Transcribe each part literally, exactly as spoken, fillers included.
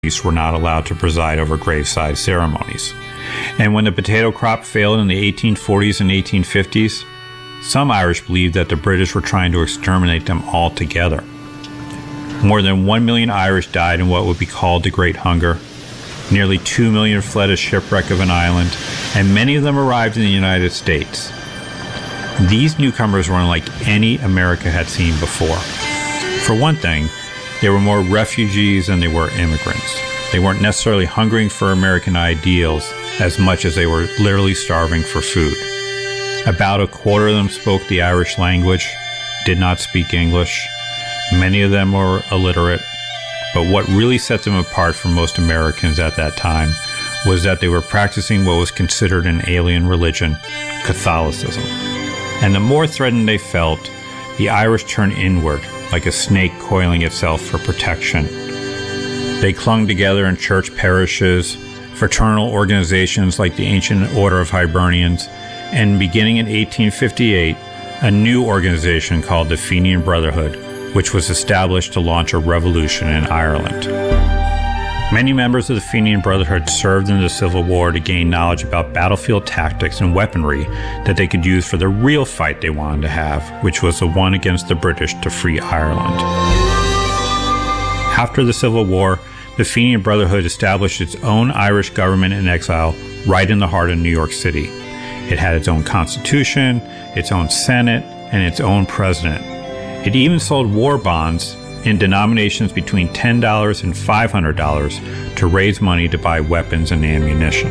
were not allowed to preside over graveside ceremonies. And when the potato crop failed in the eighteen forties and eighteen fifties, some Irish believed that the British were trying to exterminate them altogether. More than one million Irish died in what would be called the Great Hunger. Nearly two million fled a shipwreck of an island, and many of them arrived in the United States. These newcomers were unlike any America had seen before. For one thing, they were more refugees than they were immigrants. They weren't necessarily hungering for American ideals as much as they were literally starving for food. About a quarter of them spoke the Irish language, did not speak English. Many of them were illiterate. But what really set them apart from most Americans at that time was that they were practicing what was considered an alien religion, Catholicism. And the more threatened they felt, the Irish turned inward, like a snake coiling itself for protection. They clung together in church parishes, fraternal organizations like the Ancient Order of Hibernians, and beginning in eighteen fifty-eight, a new organization called the Fenian Brotherhood, which was established to launch a revolution in Ireland. Many members of the Fenian Brotherhood served in the Civil War to gain knowledge about battlefield tactics and weaponry that they could use for the real fight they wanted to have, which was the one against the British to free Ireland. After the Civil War, the Fenian Brotherhood established its own Irish government in exile right in the heart of New York City. It had its own constitution, its own senate, and its own president. It even sold war bonds in denominations between ten dollars and five hundred dollars to raise money to buy weapons and ammunition.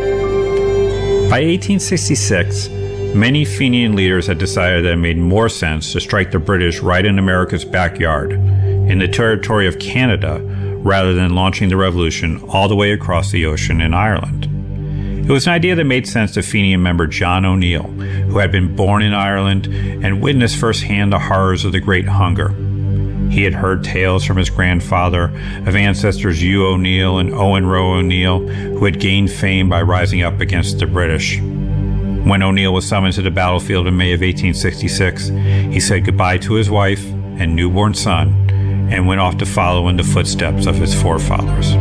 By eighteen sixty-six, many Fenian leaders had decided that it made more sense to strike the British right in America's backyard, in the territory of Canada, rather than launching the revolution all the way across the ocean in Ireland. It was an idea that made sense to Fenian member John O'Neill, who had been born in Ireland and witnessed firsthand the horrors of the Great Hunger. He had heard tales from his grandfather of ancestors Hugh O'Neill and Owen Roe O'Neill, who had gained fame by rising up against the British. When O'Neill was summoned to the battlefield in May of eighteen sixty-six, he said goodbye to his wife and newborn son and went off to follow in the footsteps of his forefathers.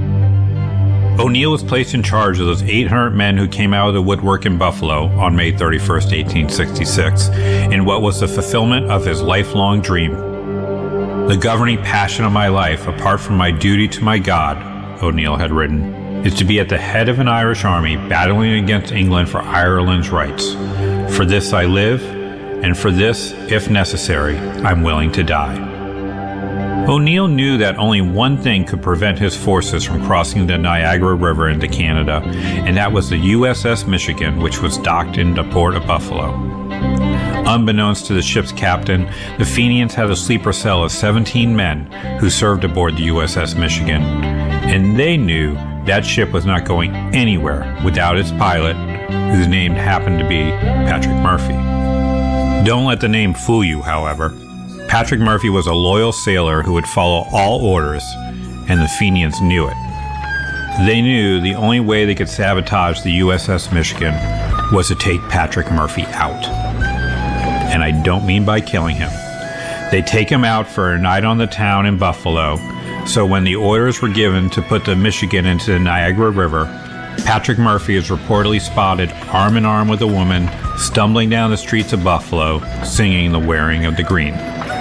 O'Neill was placed in charge of those eight hundred men who came out of the woodwork in Buffalo on May thirty-first, eighteen sixty-six, in what was the fulfillment of his lifelong dream. The governing passion of my life, apart from my duty to my God, O'Neill had written, is to be at the head of an Irish army battling against England for Ireland's rights. For this I live, and for this, if necessary, I'm willing to die. O'Neill knew that only one thing could prevent his forces from crossing the Niagara River into Canada, and that was the U S S Michigan, which was docked in the port of Buffalo. Unbeknownst to the ship's captain, the Fenians had a sleeper cell of seventeen men who served aboard the U S S Michigan, and they knew that ship was not going anywhere without its pilot, whose name happened to be Patrick Murphy. Don't let the name fool you, however. Patrick Murphy was a loyal sailor who would follow all orders, and the Fenians knew it. They knew the only way they could sabotage the U S S Michigan was to take Patrick Murphy out. And I don't mean by killing him. They'd take him out for a night on the town in Buffalo, so when the orders were given to put the Michigan into the Niagara River, Patrick Murphy is reportedly spotted arm in arm with a woman stumbling down the streets of Buffalo, singing The Wearing of the Green.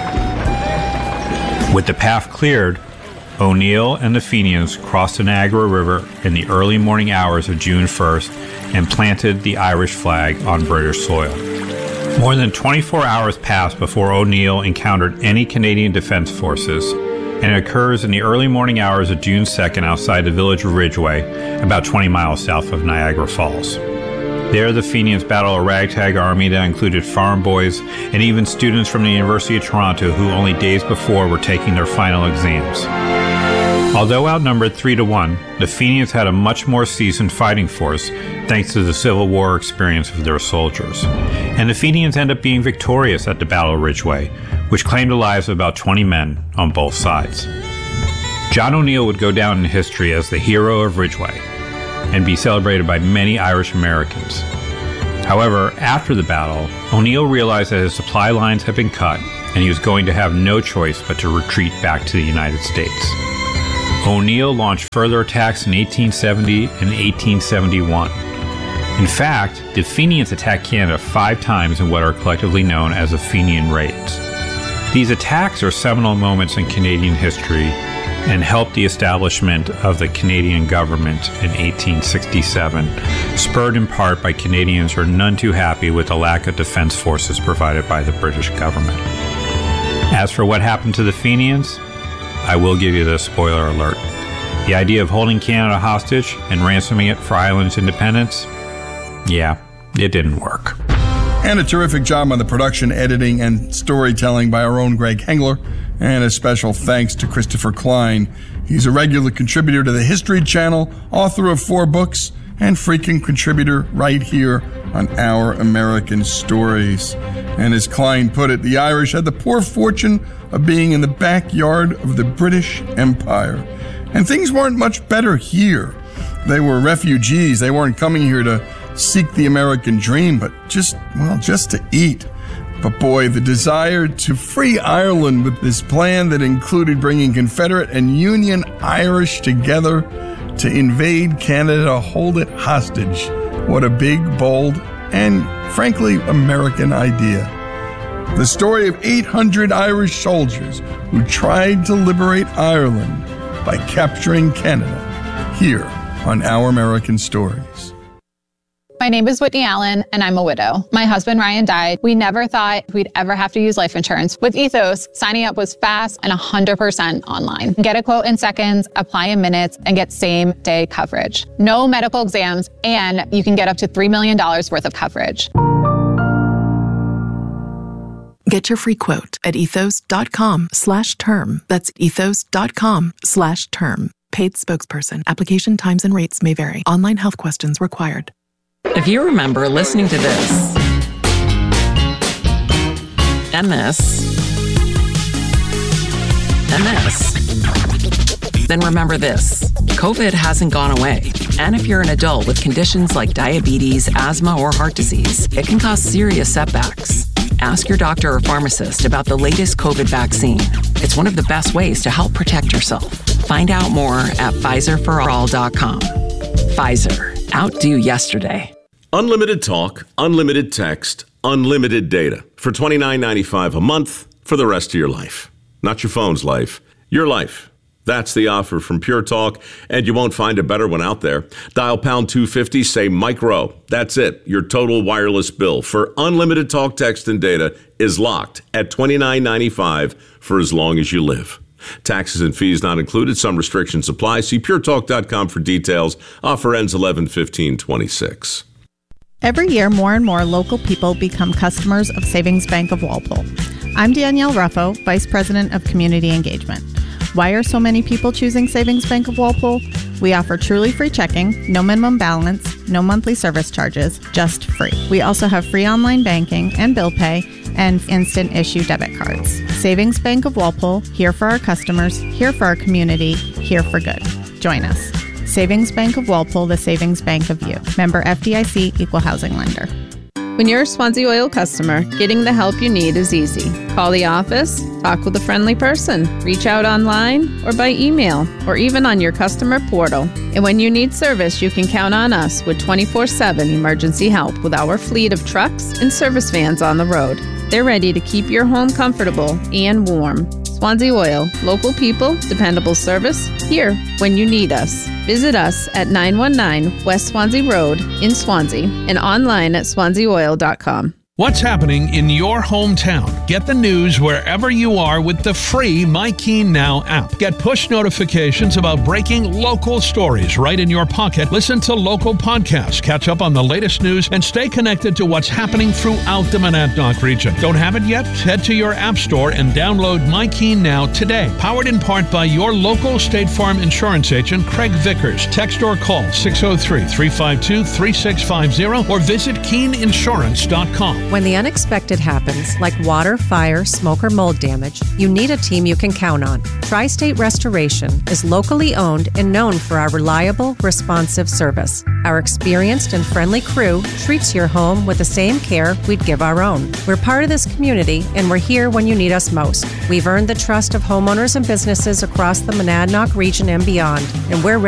With the path cleared, O'Neill and the Fenians crossed the Niagara River in the early morning hours of June first and planted the Irish flag on British soil. More than twenty-four hours passed before O'Neill encountered any Canadian Defense Forces, and it occurs in the early morning hours of June second outside the village of Ridgeway, about twenty miles south of Niagara Falls. There, the Fenians battled a ragtag army that included farm boys and even students from the University of Toronto who only days before were taking their final exams. Although outnumbered three to one, the Fenians had a much more seasoned fighting force thanks to the Civil War experience of their soldiers. And the Fenians ended up being victorious at the Battle of Ridgeway, which claimed the lives of about twenty men on both sides. John O'Neill would go down in history as the hero of Ridgeway and be celebrated by many Irish Americans. However, after the battle, O'Neill realized that his supply lines had been cut and he was going to have no choice but to retreat back to the United States. O'Neill launched further attacks in eighteen seventy and eighteen seventy-one. In fact, the Fenians attacked Canada five times in what are collectively known as the Fenian Raids. These attacks are seminal moments in Canadian history and helped the establishment of the Canadian government in eighteen sixty-seven, spurred in part by Canadians who are none too happy with the lack of defense forces provided by the British government. As for what happened to the Fenians, I will give you the spoiler alert. The idea of holding Canada hostage and ransoming it for Ireland's independence, yeah, it didn't work. And a terrific job on the production, editing, and storytelling by our own Greg Hengler. And a special thanks to Christopher Klein. He's a regular contributor to the History Channel, author of four books, and frequent contributor right here on Our American Stories. And as Klein put it, the Irish had the poor fortune of being in the backyard of the British Empire. And things weren't much better here. They were refugees. They weren't coming here to seek the American dream, but just, well, just to eat. But boy, the desire to free Ireland with this plan that included bringing Confederate and Union Irish together to invade Canada, hold it hostage. What a big, bold, and frankly, American idea. The story of eight hundred Irish soldiers who tried to liberate Ireland by capturing Canada, here on Our American Stories. My name is Whitney Allen, and I'm a widow. My husband, Ryan, died. We never thought we'd ever have to use life insurance. With Ethos, signing up was fast and one hundred percent online. Get a quote in seconds, apply in minutes, and get same-day coverage. No medical exams, and you can get up to three million dollars worth of coverage. Get your free quote at ethos.com slash term. That's ethos.com slash term. Paid spokesperson. Application times and rates may vary. Online health questions required. If you remember listening to this, and this, and this, then remember this. COVID hasn't gone away. And if you're an adult with conditions like diabetes, asthma, or heart disease, it can cause serious setbacks. Ask your doctor or pharmacist about the latest COVID vaccine. It's one of the best ways to help protect yourself. Find out more at Pfizer for all dot com. Pfizer. Outdo yesterday. Unlimited talk, unlimited text, unlimited data for twenty-nine ninety-five a month for the rest of your life. Not your phone's life, your life. That's the offer from Pure Talk, and you won't find a better one out there. Dial pound two fifty, say micro. That's it. Your total wireless bill for unlimited talk, text, and data is locked at twenty-nine ninety-five for as long as you live. Taxes and fees not included. Some restrictions apply. See pure talk dot com for details. Offer ends eleven fifteen twenty-six. Every year, more and more local people become customers of Savings Bank of Walpole. I'm Danielle Ruffo, Vice President of Community Engagement. Why are so many people choosing Savings Bank of Walpole? We offer truly free checking, no minimum balance, no monthly service charges, just free. We also have free online banking and bill pay and instant issue debit cards. Savings Bank of Walpole, here for our customers, here for our community, here for good. Join us. Savings Bank of Walpole, the savings bank of you. Member F D I C, Equal Housing Lender. When you're a Swansea Oil customer, getting the help you need is easy. Call the office, talk with a friendly person, reach out online or by email, or even on your customer portal. And when you need service, you can count on us with twenty-four seven emergency help with our fleet of trucks and service vans on the road. They're ready to keep your home comfortable and warm. Swansea Oil, local people, dependable service, here when you need us. Visit us at nine one nine West Swansea Road in Swansea and online at swansea oil dot com. What's happening in your hometown? Get the news wherever you are with the free MyKeen Now app. Get push notifications about breaking local stories right in your pocket. Listen to local podcasts, catch up on the latest news, and stay connected to what's happening throughout the Monadnock region. Don't have it yet? Head to your app store and download MyKeen Now today. Powered in part by your local State Farm insurance agent, Craig Vickers. Text or call six oh three, three five two, three six five zero or visit keen insurance dot com. When the unexpected happens, like water, fire, smoke, or mold damage, you need a team you can count on. Tri-State Restoration is locally owned and known for our reliable, responsive service. Our experienced and friendly crew treats your home with the same care we'd give our own. We're part of this community, and we're here when you need us most. We've earned the trust of homeowners and businesses across the Monadnock region and beyond, and we're ready